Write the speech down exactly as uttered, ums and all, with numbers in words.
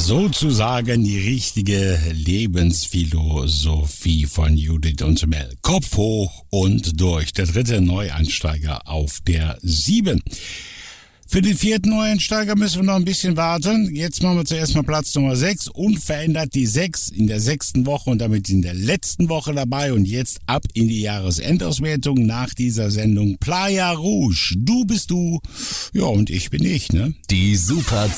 Sozusagen die richtige Lebensphilosophie von Judith und Mel. Kopf hoch und durch. Der dritte Neueinsteiger auf der sieben. Für den vierten Neueinsteiger müssen wir noch ein bisschen warten. Jetzt machen wir zuerst mal Platz Nummer sechs. Unverändert die sechs in der sechsten Woche und damit in der letzten Woche dabei. Und jetzt ab in die Jahresendauswertung nach dieser Sendung Playa Rouge. Du bist du, ja, und ich bin ich, ne? Die Super